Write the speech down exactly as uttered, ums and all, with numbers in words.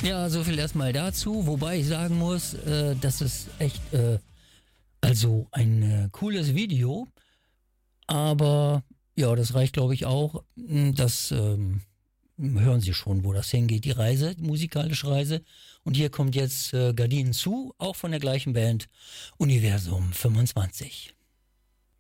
Ja, so viel erstmal dazu, wobei ich sagen muss, äh, das ist echt äh, also ein äh, cooles Video, aber ja, das reicht glaube ich auch. Mm, Das ähm, hören Sie schon, wo das hingeht, die Reise, die musikalische Reise. Und hier kommt jetzt äh, Gardinen zu, auch von der gleichen Band, Universum fünfundzwanzig.